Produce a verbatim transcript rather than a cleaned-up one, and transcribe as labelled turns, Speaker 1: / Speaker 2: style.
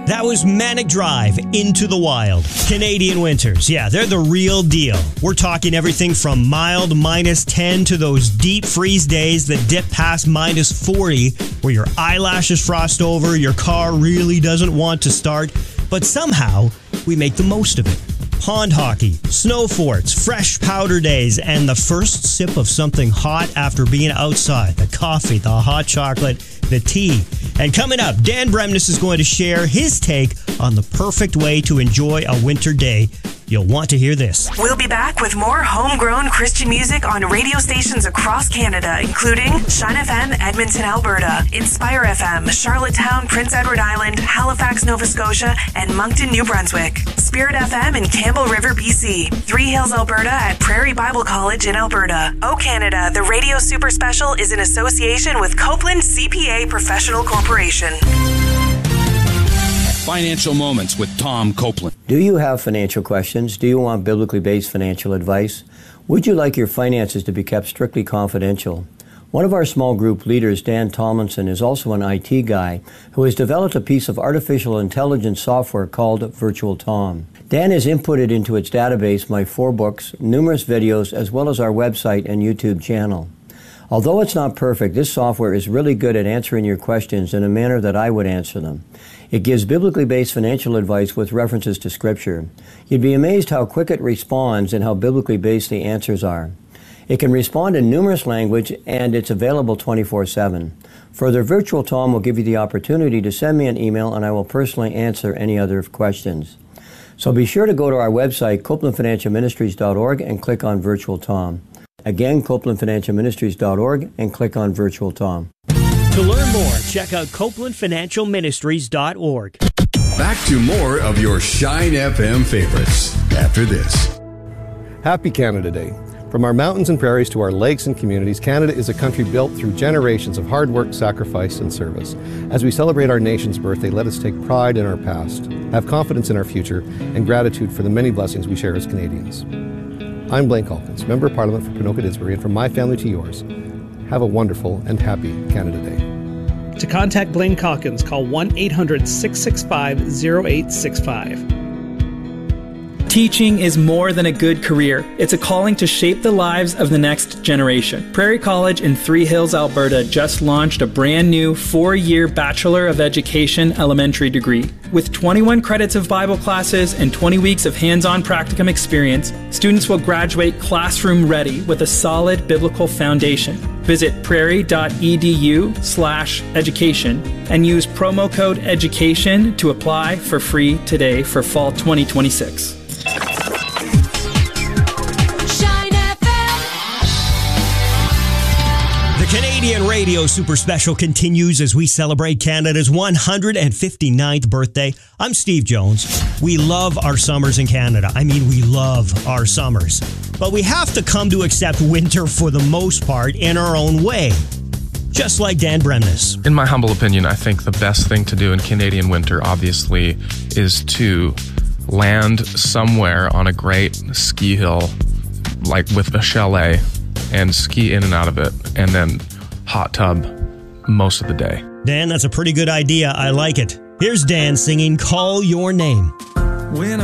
Speaker 1: That was Manic Drive, Into the Wild. Canadian winters, yeah, they're the real deal. We're talking everything from mild minus ten to those deep freeze days that dip past minus forty, where your eyelashes frost over, your car really doesn't want to start, but somehow we make the most of it. Pond hockey, snow forts, fresh powder days, and the first sip of something hot after being outside. The coffee, the hot chocolate, the tea. And coming up, Dan Bremnes is going to share his take on the perfect way to enjoy a winter day. You'll want to hear this.
Speaker 2: We'll be back with more homegrown Christian music on radio stations across Canada, including Shine F M, Edmonton, Alberta, Inspire F M, Charlottetown, Prince Edward Island, Halifax, Nova Scotia, and Moncton, New Brunswick. Spirit F M in Campbell River, B C. Three Hills, Alberta at Prairie Bible College in Alberta. Oh Canada, the Radio Super Special is in association with Copeland C P A Professional Corporation.
Speaker 3: Financial Moments with Tom Copeland.
Speaker 4: Do you have financial questions? Do you want biblically based financial advice? Would you like your finances to be kept strictly confidential? One of our small group leaders, Dan Tomlinson, is also an I T guy who has developed a piece of artificial intelligence software called Virtual Tom. Dan has inputted into its database my four books, numerous videos, as well as our website and YouTube channel. Although it's not perfect, this software is really good at answering your questions in a manner that I would answer them. It gives biblically based financial advice with references to Scripture. You'd be amazed how quick it responds and how biblically based the answers are. It can respond in numerous languages, and it's available twenty-four seven. Further, Virtual Tom will give you the opportunity to send me an email, and I will personally answer any other questions. So be sure to go to our website, copeland financial ministries dot org, and click on Virtual Tom. Again, copeland financial ministries dot org, and click on Virtual Tom.
Speaker 1: To learn more, check out copeland financial ministries dot org.
Speaker 5: Back to more of your Shine F M favorites after this.
Speaker 6: Happy Canada Day. From our mountains and prairies to our lakes and communities, Canada is a country built through generations of hard work, sacrifice, and service. As we celebrate our nation's birthday, let us take pride in our past, have confidence in our future, and gratitude for the many blessings we share as Canadians. I'm Blaine Calkins, Member of Parliament for Ponoka-Didsbury, and from my family to yours, have a wonderful and happy Canada Day.
Speaker 7: To contact Blaine Calkins, call one eight hundred six six five zero eight six five.
Speaker 8: Teaching is more than a good career. It's a calling to shape the lives of the next generation. Prairie College in Three Hills, Alberta just launched a brand new four-year Bachelor of Education elementary degree. With twenty-one credits of Bible classes and twenty weeks of hands-on practicum experience, students will graduate classroom ready with a solid biblical foundation. Visit prairie.edu slash education and use promo code EDUCATION to apply for free today for fall twenty twenty-six.
Speaker 1: The Canadian Radio Super Special continues as we celebrate Canada's one hundred fifty-ninth birthday. I'm Steve Jones. We love our summers in Canada. I mean, we love our summers. But we have to come to accept winter for the most part in our own way. Just like Dan Bremnes.
Speaker 9: In my humble opinion, I think the best thing to do in Canadian winter, obviously, is to land somewhere on a great ski hill, like with a chalet, and ski in and out of it, and then hot tub most of the day.
Speaker 1: Dan, that's a pretty good idea. I like it. Here's Dan singing Call Your Name.
Speaker 10: When